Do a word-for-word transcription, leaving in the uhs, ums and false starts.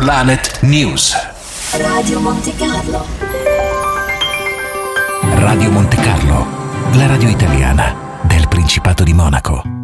Planet News. Radio Monte Carlo. Radio Monte Carlo, la radio italiana del Principato di Monaco.